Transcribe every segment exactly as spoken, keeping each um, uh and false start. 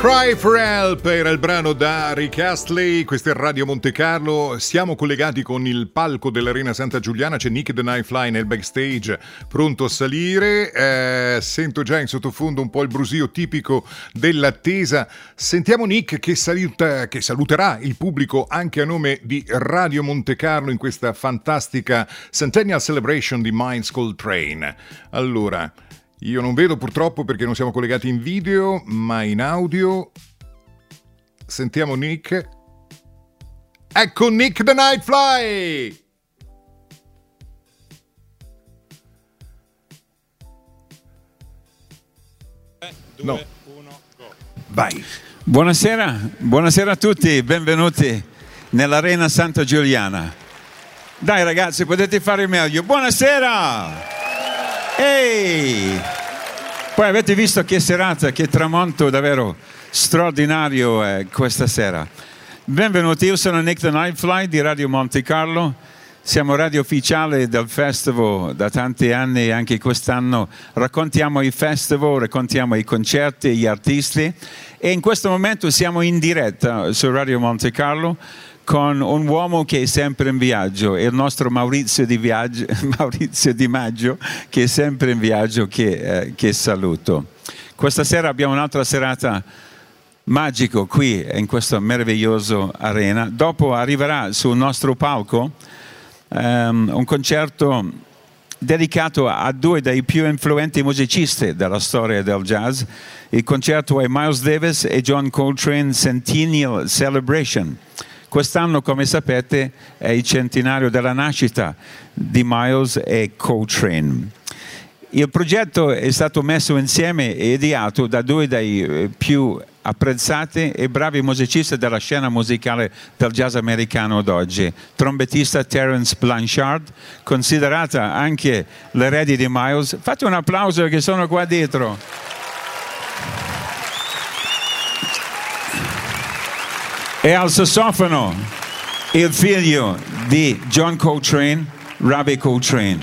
Cry for Help era il brano da Rick Astley. Questa è Radio Monte Carlo. Siamo collegati con il palco dell'Arena Santa Giuliana. C'è Nick the Nightfly nel backstage pronto a salire. Eh, sento già in sottofondo un po' il brusio tipico dell'attesa. Sentiamo Nick che, saluta, che saluterà il pubblico anche a nome di Radio Monte Carlo in questa fantastica Centennial Celebration di Minds Coltrane. Allora, io non vedo purtroppo perché non siamo collegati in video, ma in audio. Sentiamo Nick. Ecco Nick the Nightfly! due, no. uno, go. Vai. Buonasera, buonasera a tutti, benvenuti nell'Arena Santa Giuliana. Dai ragazzi, potete fare meglio. Buonasera! Ehi! Poi avete visto che serata, che tramonto davvero straordinario eh, questa sera. Benvenuti, io sono Nick the Nightfly di Radio Monte Carlo. Siamo radio ufficiale del festival da tanti anni, anche quest'anno raccontiamo i festival, raccontiamo i concerti, gli artisti e in questo momento siamo in diretta su Radio Monte Carlo con un uomo che è sempre in viaggio, il nostro Maurizio Di, viaggio, Maurizio Di Maggio, che è sempre in viaggio, che, eh, che saluto. Questa sera abbiamo un'altra serata magica qui in questa meravigliosa arena. Dopo arriverà sul nostro palco um, un concerto dedicato a due dei più influenti musicisti della storia del jazz. Il concerto è Miles Davis e John Coltrane Centennial Celebration. Quest'anno, come sapete, è il centenario della nascita di Miles e Coltrane. Il progetto è stato messo insieme e ideato da due dei più apprezzati e bravi musicisti della scena musicale del jazz americano d'oggi. Trombettista Terence Blanchard, considerata anche l'erede di Miles. Fate un applauso che sono qua dietro. E al sassofono il figlio di John Coltrane, Robbie Coltrane.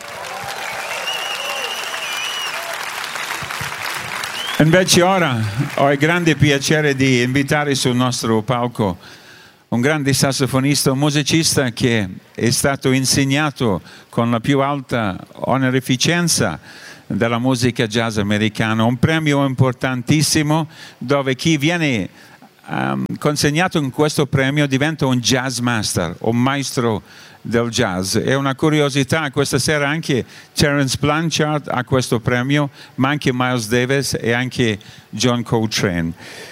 Invece ora ho il grande piacere di invitare sul nostro palco un grande sassofonista, un musicista che è stato insegnato con la più alta onorificenza della musica jazz americana, un premio importantissimo dove chi viene Um, consegnato in questo premio diventa un jazz master, un maestro del jazz. È una curiosità, questa sera anche Terence Blanchard ha questo premio, ma anche Miles Davis e anche John Coltrane.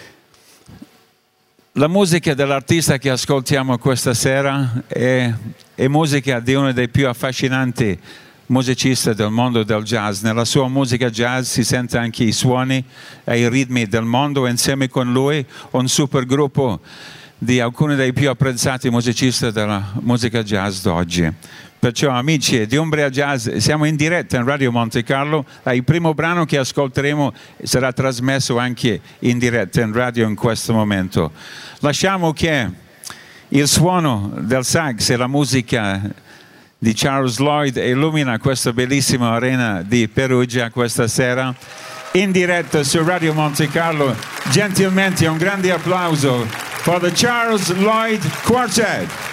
La musica dell'artista che ascoltiamo questa sera è, è musica di uno dei più affascinanti musicista del mondo del jazz. Nella sua musica jazz si sente anche i suoni e i ritmi del mondo. Insieme con lui un supergruppo di alcuni dei più apprezzati musicisti della musica jazz d'oggi. Perciò amici di Umbria Jazz, siamo in diretta in Radio Monte Carlo. Il primo brano che ascolteremo sarà trasmesso anche in diretta in radio in questo momento. Lasciamo che il suono del sax e la musica di Charles Lloyd illumina questa bellissima arena di Perugia questa sera in diretta su Radio Monte Carlo. Gentilmente un grande applauso for the Charles Lloyd Quartet.